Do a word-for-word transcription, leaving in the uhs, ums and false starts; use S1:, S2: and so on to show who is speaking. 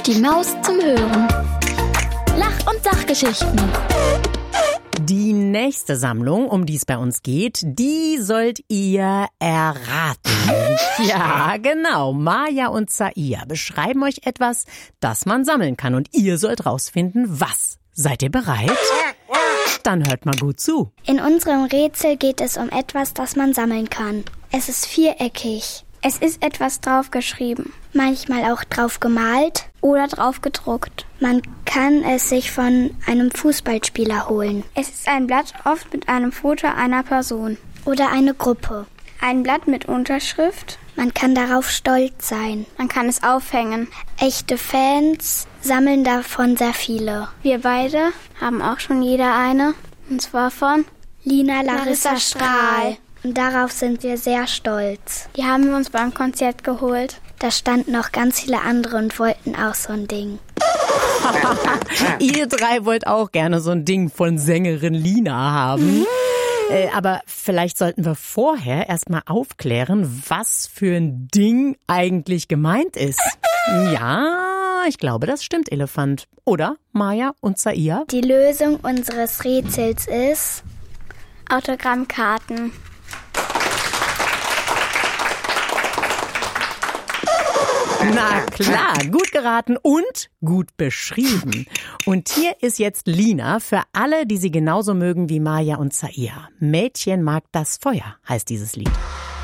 S1: Die Maus zum Hören. Lach- und Sachgeschichten.
S2: Die nächste Sammlung, um die es bei uns geht, die sollt ihr erraten. Ja, genau. Maja und Zaia beschreiben euch etwas, das man sammeln kann. Und ihr sollt rausfinden, was. Seid ihr bereit? Dann hört mal gut zu.
S3: In unserem Rätsel geht es um etwas, das man sammeln kann. Es ist viereckig.
S4: Es ist etwas draufgeschrieben.
S3: Manchmal auch drauf gemalt.
S4: Oder drauf gedruckt.
S3: Man kann es sich von einem Fußballspieler holen.
S4: Es ist ein Blatt, oft mit einem Foto einer Person.
S3: Oder eine Gruppe.
S4: Ein Blatt mit Unterschrift.
S3: Man kann darauf stolz sein.
S4: Man kann es aufhängen.
S3: Echte Fans sammeln davon sehr viele.
S4: Wir beide haben auch schon jeder eine. Und zwar von
S3: Lina Larissa,
S4: Larissa Strahl.
S3: Und darauf sind wir sehr stolz.
S4: Die haben wir uns beim Konzert geholt.
S3: Da standen noch ganz viele andere und wollten auch so ein Ding.
S2: Ihr drei wollt auch gerne so ein Ding von Sängerin Lina haben. Mhm. Äh, aber vielleicht sollten wir vorher erstmal aufklären, was für ein Ding eigentlich gemeint ist. Ja, ich glaube, das stimmt, Elefant. Oder, Maja und Zaia?
S3: Die Lösung unseres Rätsels ist
S4: Autogrammkarten.
S2: Na klar, gut geraten und gut beschrieben. Und hier ist jetzt Lina für alle, die sie genauso mögen wie Maja und Zaia. Mädchen mag das Feuer, heißt dieses Lied.